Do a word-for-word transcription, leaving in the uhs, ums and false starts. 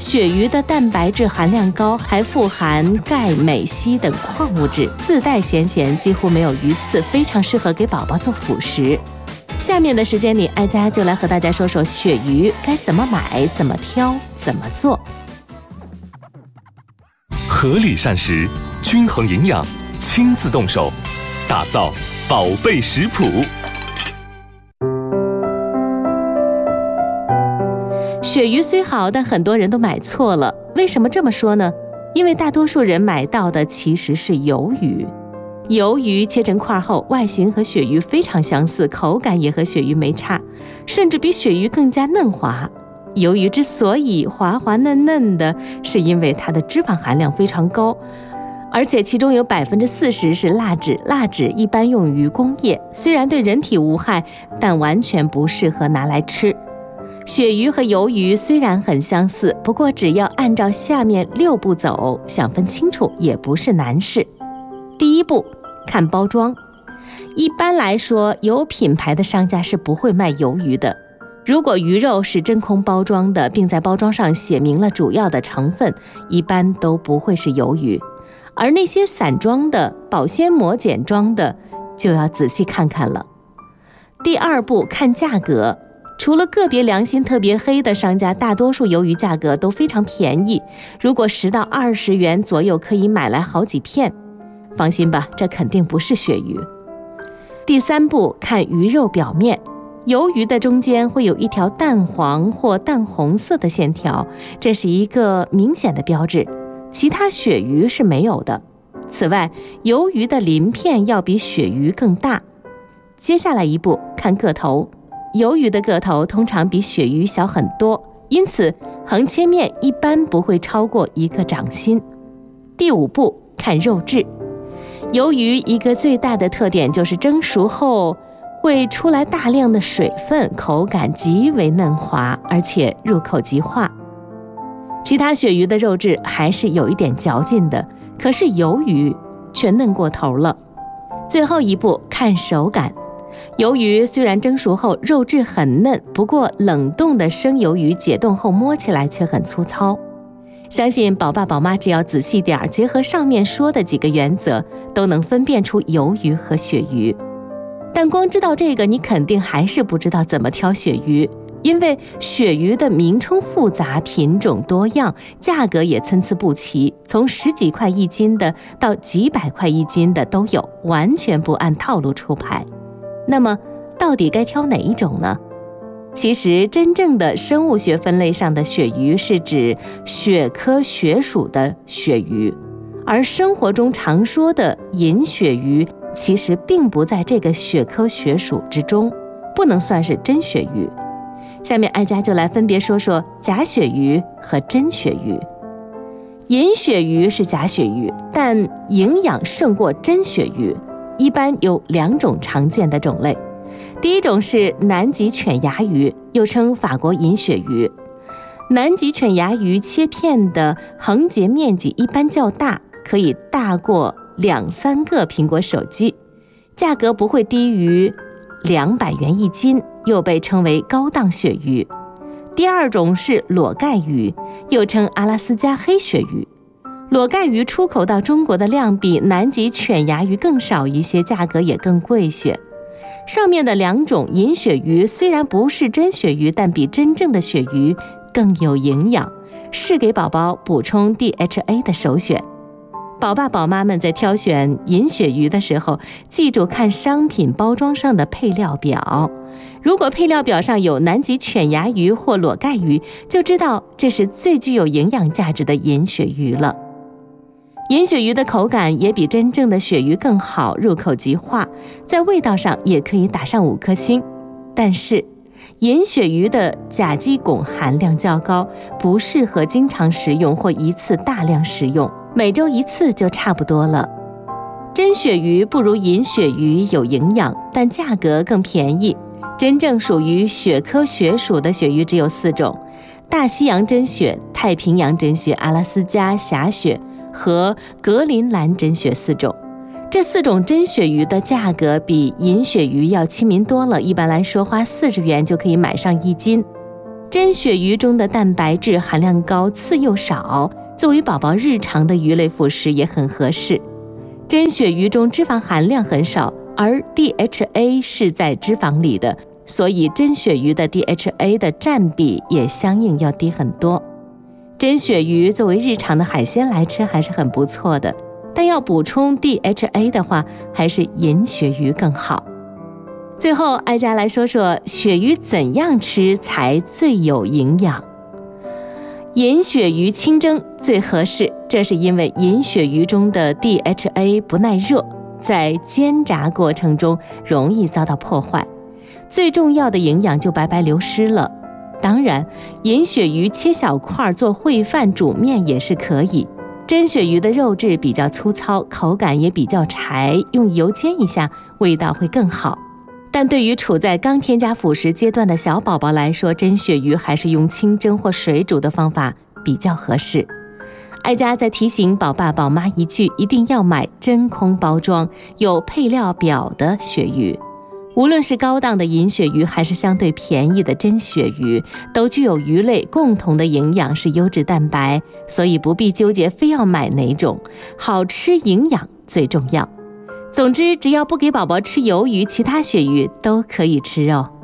鳕鱼的蛋白质含量高，还富含钙、镁、硒等矿物质，自带咸咸，几乎没有鱼刺，非常适合给宝宝做辅食。下面的时间里，哀家就来和大家说说鳕鱼该怎么买、怎么挑、怎么做。 合理膳食，均衡营养，亲自动手，打造宝贝食谱。 鳕鱼虽好，但很多人都买错了。为什么这么说呢？因为大多数人买到的其实是鱿鱼。鱿鱼切成块后，外形和鳕鱼非常相似，口感也和鳕鱼没差，甚至比鳕鱼更加嫩滑。鱿鱼之所以滑滑嫩嫩的，是因为它的脂肪含量非常高，而且其中有百分之四十是蜡质。蜡质一般用于工业，虽然对人体无害，但完全不适合拿来吃。鳕鱼和鱿鱼虽然很相似，不过只要按照下面六步走，想分清楚也不是难事。第一步，看包装。一般来说，有品牌的商家是不会卖鱿鱼的。如果鱼肉是真空包装的，并在包装上写明了主要的成分，一般都不会是鱿鱼。而那些散装的、保鲜膜简装的，就要仔细看看了。第二步，看价格。除了个别良心特别黑的商家，大多数鱿鱼价格都非常便宜，如果十到二十元左右可以买来好几片。放心吧，这肯定不是鳕鱼。第三步，看鱼肉表面。鱿鱼的中间会有一条淡黄或淡红色的线条，这是一个明显的标志，其他鳕鱼是没有的。此外，鱿鱼的鳞片要比鳕鱼更大。接下来一步，看个头。鱿鱼的个头通常比鳕鱼小很多，因此横切面一般不会超过一个掌心。第五步，看肉质。鱿鱼一个最大的特点就是蒸熟后会出来大量的水分，口感极为嫩滑，而且入口即化。其他鳕鱼的肉质还是有一点嚼劲的，可是鱿鱼却嫩过头了。最后一步，看手感。鱿鱼虽然蒸熟后肉质很嫩，不过冷冻的生鱿鱼解冻后摸起来却很粗糙。相信宝爸宝妈只要仔细点，结合上面说的几个原则，都能分辨出鱿鱼和鳕鱼。但光知道这个，你肯定还是不知道怎么挑鳕鱼，因为鳕鱼的名称复杂，品种多样，价格也参差不齐，从十几块一斤的到几百块一斤的都有，完全不按套路出牌。那么到底该挑哪一种呢？其实真正的生物学分类上的鳕鱼是指鳕科鳕属的鳕鱼，而生活中常说的银鳕鱼其实并不在这个鳕科鳕属之中，不能算是真鳕鱼。下面哀家就来分别说说假鳕鱼和真鳕鱼。银鳕鱼是假鳕鱼，但营养胜过真鳕鱼。一般有两种常见的种类，第一种是南极犬牙鱼，又称法国银鳕鱼。南极犬牙鱼切片的横截面积一般较大，可以大过两三个苹果手机，价格不会低于两百元一斤，又被称为高档鳕鱼。第二种是裸盖鱼，又称阿拉斯加黑鳕鱼。裸盖鱼出口到中国的量比南极犬牙鱼更少一些，价格也更贵些。上面的两种银鳕鱼虽然不是真鳕鱼，但比真正的鳕鱼更有营养，是给宝宝补充 D H A 的首选。宝爸宝妈们在挑选银鳕鱼的时候，记住看商品包装上的配料表，如果配料表上有南极犬牙鱼或裸盖鱼，就知道这是最具有营养价值的银鳕鱼了。银鳕鱼的口感也比真正的鳕鱼更好，入口即化，在味道上也可以打上五颗星。但是银鳕鱼的甲基汞含量较高，不适合经常食用或一次大量食用，每周一次就差不多了。真鳕鱼不如银鳕鱼有营养，但价格更便宜。真正属于鳕科鳕属的鳕鱼只有四种：大西洋真鳕、太平洋真鳕、阿拉斯加峡鳕和格陵兰真鳕四种。这四种真鳕鱼的价格比银鳕鱼要亲民多了，一般来说花四十元就可以买上一斤。 真鳕鱼中的蛋白质含量高，刺又少，作为宝宝日常的鱼类辅食也很合适。真鳕鱼中脂肪含量很少，而 D H A 是在脂肪里的，所以真鳕鱼的 D H A 的占比也相应要低很多。真鳕鱼作为日常的海鲜来吃还是很不错的，但要补充 D H A 的话，还是银鳕鱼更好。最后，哀家来说说鳕鱼怎样吃才最有营养。银鳕鱼清蒸最合适，这是因为银鳕鱼中的 D H A 不耐热，在煎炸过程中容易遭到破坏，最重要的营养就白白流失了。当然，银鳕鱼切小块做烩饭煮面也是可以。真鳕鱼的肉质比较粗糙，口感也比较柴，用油煎一下味道会更好。但对于处在刚添加辅食阶段的小宝宝来说，真鳕鱼还是用清蒸或水煮的方法比较合适。哀家再提醒宝爸宝妈一句，一定要买真空包装有配料表的鳕鱼。无论是高档的银鳕鱼还是相对便宜的真鳕鱼，都具有鱼类共同的营养，是优质蛋白，所以不必纠结非要买哪种，好吃营养最重要。总之，只要不给宝宝吃鱿鱼，其他鳕鱼都可以吃哦。